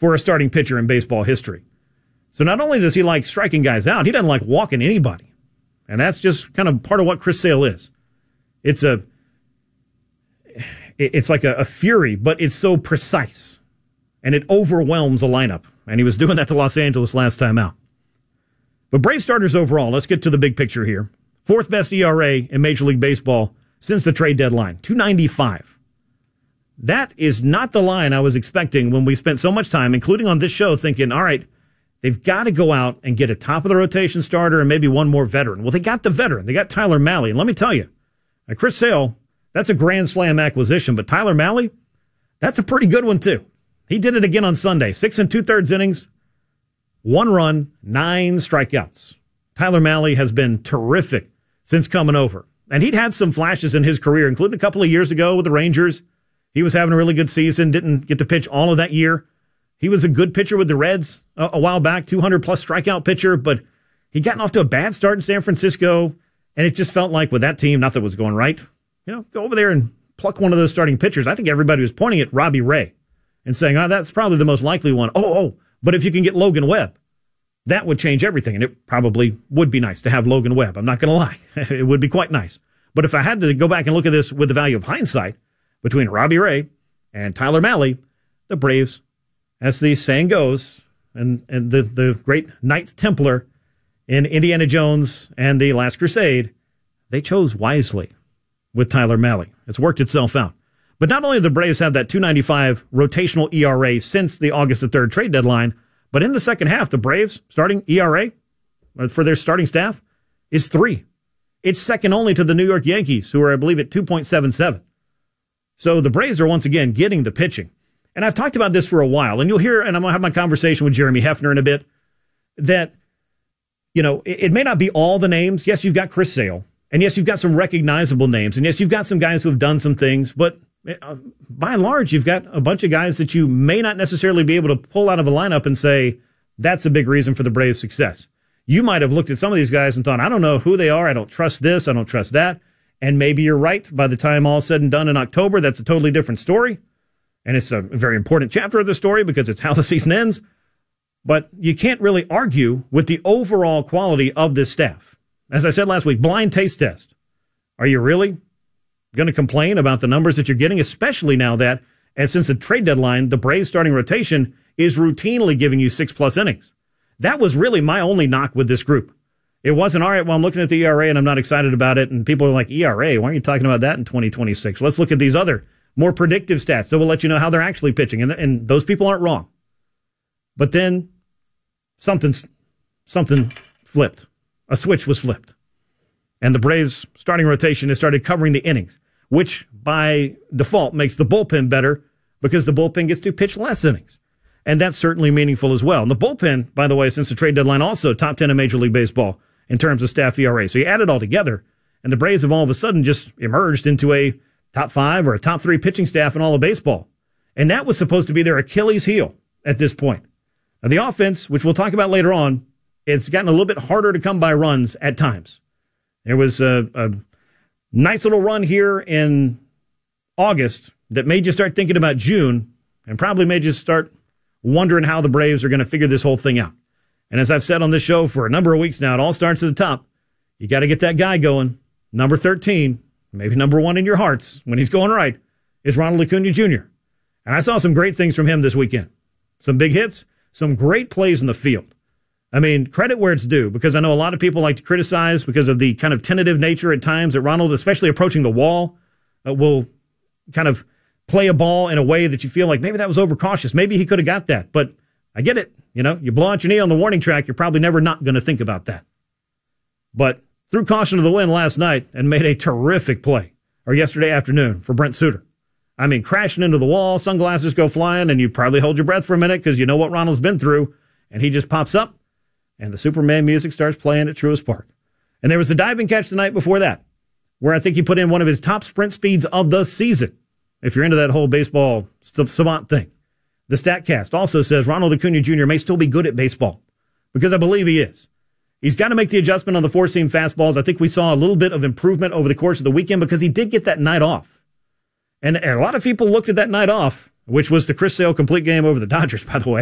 for a starting pitcher in baseball history. So not only does he like striking guys out, he doesn't like walking anybody. And that's just kind of part of what Chris Sale is. It's like a fury, but it's so precise. And it overwhelms a lineup. And he was doing that to Los Angeles last time out. But Braves starters overall, let's get to the big picture here. Fourth best ERA in Major League Baseball since the trade deadline, 2.95. That is not the line I was expecting when we spent so much time, including on this show, thinking, all right, they've got to go out and get a top-of-the-rotation starter and maybe one more veteran. Well, they got the veteran. They got Tyler Mahle. And let me tell you, Chris Sale, that's a grand slam acquisition. But Tyler Mahle, that's a pretty good one, too. He did it again on Sunday. 6 2/3 innings, 1 run, 9 strikeouts. Tyler Mahle has been terrific since coming over. And he'd had some flashes in his career, including a couple of years ago with the Rangers. He was having a really good season, didn't get to pitch all of that year. He was a good pitcher with the Reds a while back, 200-plus strikeout pitcher, but he'd gotten off to a bad start in San Francisco, and it just felt like with that team, nothing was going right. Go over there and pluck one of those starting pitchers. I think everybody was pointing at Robbie Ray and saying, that's probably the most likely one. But if you can get Logan Webb, that would change everything, and it probably would be nice to have Logan Webb. I'm not going to lie. It would be quite nice. But if I had to go back and look at this with the value of hindsight, between Robbie Ray and Tyler Mahle, the Braves, as the saying goes, and the great Knight Templar in Indiana Jones and the Last Crusade, they chose wisely with Tyler Mahle. It's worked itself out. But not only do the Braves have that 2.95 rotational ERA since the August the 3rd trade deadline, but in the second half, the Braves starting ERA for their starting staff is 3. It's second only to the New York Yankees, who are, I believe, at 2.77. So the Braves are once again getting the pitching. And I've talked about this for a while, and you'll hear, and I'm going to have my conversation with Jeremy Hefner in a bit, that, it may not be all the names. Yes, you've got Chris Sale, and yes, you've got some recognizable names, and yes, you've got some guys who have done some things, but by and large, you've got a bunch of guys that you may not necessarily be able to pull out of a lineup and say, that's a big reason for the Braves' success. You might have looked at some of these guys and thought, I don't know who they are, I don't trust this, I don't trust that. And maybe you're right. By the time all said and done in October, that's a totally different story. And it's a very important chapter of the story because it's how the season ends. But you can't really argue with the overall quality of this staff. As I said last week, blind taste test. Are you really going to complain about the numbers that you're getting, especially now that, and since the trade deadline, the Braves starting rotation is routinely giving you 6+ innings? That was really my only knock with this group. It wasn't, all right, well, I'm looking at the ERA and I'm not excited about it. And people are like, ERA, why aren't you talking about that in 2026? Let's look at these other more predictive stats that will let you know how they're actually pitching. And those people aren't wrong. But then something flipped. A switch was flipped. And the Braves starting rotation has started covering the innings, which by default makes the bullpen better because the bullpen gets to pitch less innings. And that's certainly meaningful as well. And the bullpen, by the way, since the trade deadline, also top 10 in Major League Baseball in terms of staff ERA. So you add it all together, and the Braves have all of a sudden just emerged into a top 5 or a top 3 pitching staff in all of baseball. And that was supposed to be their Achilles heel at this point. Now, the offense, which we'll talk about later on, it's gotten a little bit harder to come by runs at times. There was a nice little run here in August that made you start thinking about June and probably made you start wondering how the Braves are going to figure this whole thing out. And as I've said on this show for a number of weeks now, it all starts at the top. You got to get that guy going. Number 13, maybe number 1 in your hearts when he's going right, is Ronald Acuna Jr. And I saw some great things from him this weekend. Some big hits, some great plays in the field. I mean, credit where it's due, because I know a lot of people like to criticize because of the kind of tentative nature at times that Ronald, especially approaching the wall, will kind of play a ball in a way that you feel like maybe that was overcautious. Maybe he could have got that. But I get it. You blow out your knee on the warning track, you're probably never not going to think about that. But threw caution to the wind last night and made a terrific play, or yesterday afternoon, for Brent Suter. I mean, crashing into the wall, sunglasses go flying, and you probably hold your breath for a minute because you know what Ronald's been through. And he just pops up, and the Superman music starts playing at Truist Park. And there was a diving catch the night before that, where I think he put in one of his top sprint speeds of the season, if you're into that whole baseball savant thing. The StatCast also says Ronald Acuna Jr. may still be good at baseball, because I believe he is. He's got to make the adjustment on the four-seam fastballs. I think we saw a little bit of improvement over the course of the weekend because he did get that night off. And a lot of people looked at that night off, which was the Chris Sale complete game over the Dodgers, by the way.